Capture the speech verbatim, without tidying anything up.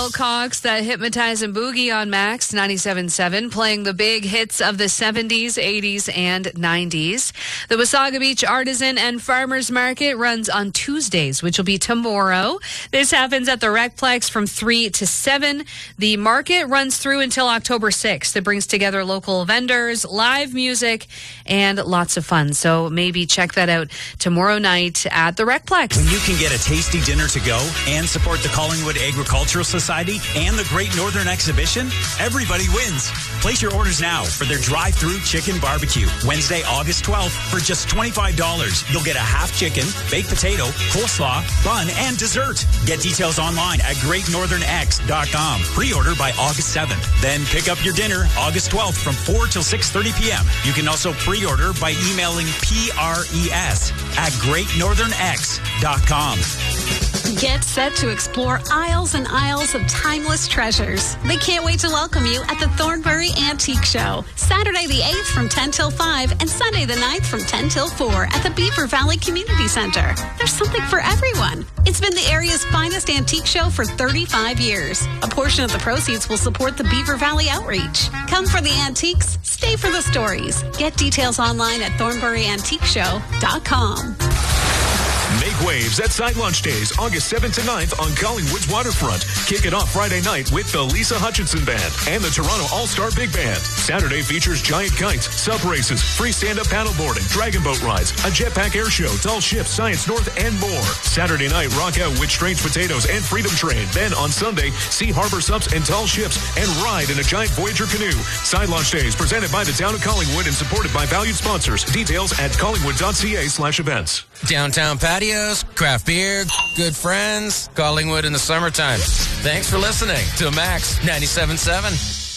Wilcox, that Hypnotize and Boogie on Max ninety-seven point seven, playing the big hits of the seventies, eighties, and nineties. The Wasaga Beach Artisan and Farmers Market runs on Tuesdays, which will be tomorrow. This happens at the Recplex from three to seven. The market runs through until October sixth. It brings together local vendors, live music, and lots of fun. So maybe check that out tomorrow night at the Recplex. When you can get a tasty dinner to go and support the Collingwood Agricultural Society and the Great Northern Exhibition, everybody wins. Place your orders now for their drive-through chicken barbecue. Wednesday, August twelfth, for just twenty-five dollars. You'll get a half chicken, baked potato, coleslaw, bun, and dessert. Get details online at great northern x dot com. Pre-order by August seventh. Then pick up your dinner August twelfth from four till six thirty p.m. You can also pre-order by emailing P R E S at great northern x dot com. Get set to explore aisles and aisles of timeless treasures. They can't wait to welcome you at the Thornbury Antique Show, Saturday the eighth from ten till five and Sunday the ninth from ten till four at the Beaver Valley Community Center. There's something for everyone. It's been the area's finest antique show for thirty-five years. A portion of the proceeds will support the Beaver Valley outreach. Come for the antiques, stay for the stories. Get details online at thornbury antique show dot com. Make waves at Side Launch Days, August seventh to ninth on Collingwood's waterfront. Kick it off Friday night with the Lisa Hutchinson Band and the Toronto All-Star Big Band. Saturday features giant kites, sub races, free stand-up paddleboarding, dragon boat rides, a jetpack air show, tall ships, Science North, and more. Saturday night, rock out with Strange Potatoes and Freedom Train. Then on Sunday, see harbor subs and tall ships and ride in a giant Voyager canoe. Side Launch Days presented by the town of Collingwood and supported by valued sponsors. Details at collingwood.ca slash events. Downtown patios, craft beer, good friends, Collingwood in the summertime. Thanks for listening to Max ninety-seven point seven.